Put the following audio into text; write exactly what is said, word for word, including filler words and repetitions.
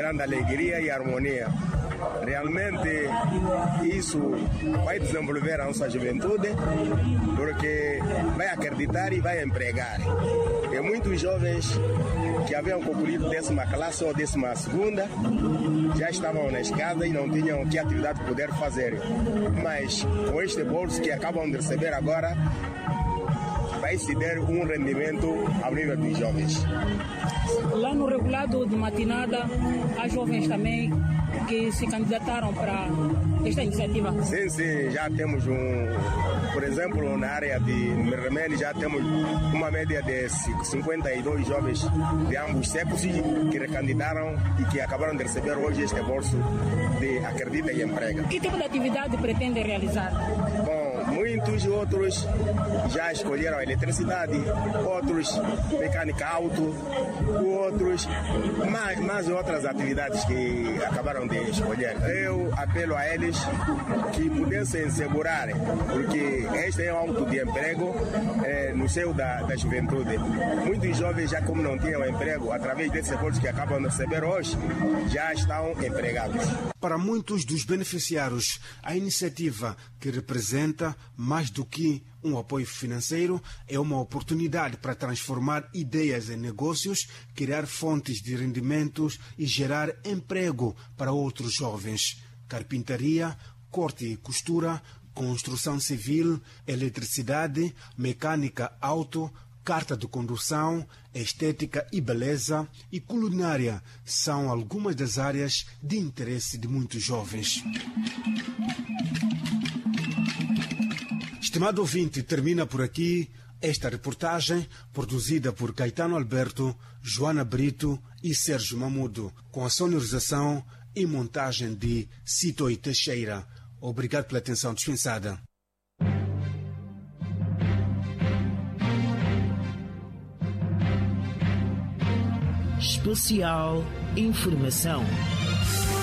grande alegria e harmonia. Realmente isso vai desenvolver a nossa juventude, porque vai acreditar e vai empregar. E muitos jovens que haviam concluído décima classe ou décima segunda já estavam nas casas e não tinham que atividade poder fazer. Mas com este bolso que acabam de receber agora, vai se dar um rendimento ao nível dos jovens. Lá no regulado de matinada, há jovens também que se candidataram para esta iniciativa? Sim, sim, já temos um, por exemplo, na área de Merremene já temos uma média de cinquenta e dois jovens de ambos sexos que recandidaram e que acabaram de receber hoje este bolso de Acredita e Emprega. Que tipo de atividade pretende realizar? Bom, muitos outros já escolheram a eletricidade, outros mecânica auto, outros mais, mais outras atividades que acabaram de escolher. Eu apelo a eles que pudessem segurar, porque este é um auto de emprego é, no seio da, da juventude. Muitos jovens, já como não tinham emprego, através desses bolsos que acabam de receber hoje, já estão empregados. Para muitos dos beneficiários, a iniciativa, que representa mais do que um apoio financeiro, é uma oportunidade para transformar ideias em negócios, criar fontes de rendimentos e gerar emprego para outros jovens. Carpintaria, corte e costura, construção civil, eletricidade, mecânica auto, carta de condução, estética e beleza e culinária são algumas das áreas de interesse de muitos jovens. Estimado ouvinte, termina por aqui esta reportagem produzida por Caetano Alberto, Joana Brito e Sérgio Mamudo, com a sonorização e montagem de Cito e Teixeira. Obrigado pela atenção dispensada. Especial Informação.